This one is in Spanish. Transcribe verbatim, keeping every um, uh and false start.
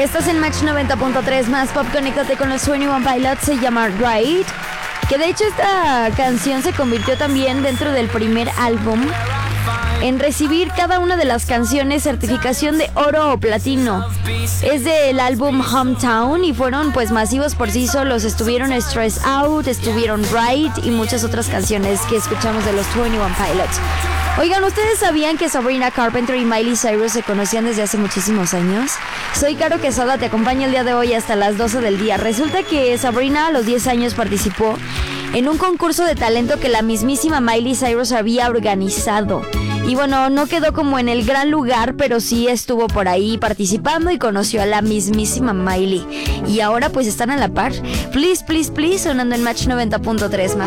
Estás en Match noventa punto tres más pop. Conéctate con los veintiuno Pilots. Se llama Right. Que de hecho esta canción se convirtió también dentro del primer álbum en recibir cada una de las canciones certificación de oro o platino. Es del álbum Hometown y fueron pues masivos por sí solos. Estuvieron Stress Out, estuvieron Right y muchas otras canciones que escuchamos de los veintiuno Pilots. Oigan, ¿ustedes sabían que Sabrina Carpenter y Miley Cyrus se conocían desde hace muchísimos años? Soy Caro Quesada, te acompaño el día de hoy hasta las doce del día. Resulta que Sabrina a los diez años participó en un concurso de talento que la mismísima Miley Cyrus había organizado. Y bueno, no quedó como en el gran lugar, pero sí estuvo por ahí participando y conoció a la mismísima Miley. Y ahora pues están a la par. Please, please, please, sonando en Match noventa punto tres más.